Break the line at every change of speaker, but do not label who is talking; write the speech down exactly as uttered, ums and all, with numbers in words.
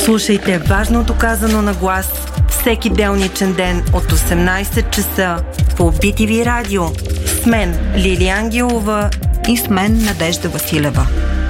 Слушайте важното казано на глас всеки делничен ден от осемнайсет часа по Би Ти Ви радио. С мен Лили Ангелова
и с мен Надежда Василева.